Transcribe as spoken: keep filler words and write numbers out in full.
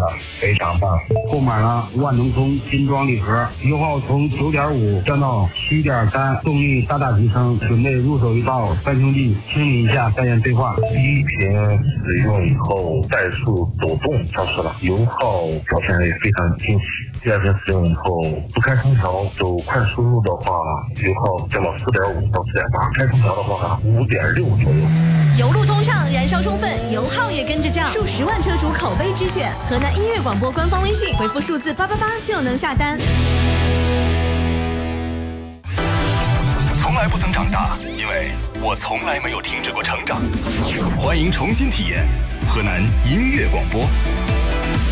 了，非常棒。 购买了万能通金装礼盒，油耗从九点五降到七点三，动力大大提升。准备入手一道三兄弟清理一下再验对话。 第一瓶使用以后怠速抖动消失了，油耗表现也非常惊喜。第二瓶使用以后不开空调走快输入的话，油耗降到四点五到四点八，开空调的话五点六左右。 油路通畅，燃烧充分，油耗也跟着降，数十万车主口碑之选。河南音乐广播官方微信回复数字八八八就能下单。 从来不曾长大，因为我从来没有停止过成长。欢迎重新体验河南音乐广播。